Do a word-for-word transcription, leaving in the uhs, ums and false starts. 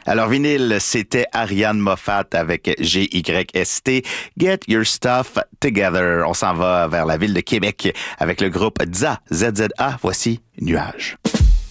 Alors, vinyle, c'était Ariane Moffat avec G Y S T, Get Your Stuff Together. On s'en va vers la ville de Québec avec le groupe Z A, Z Z A. Voici Nuage.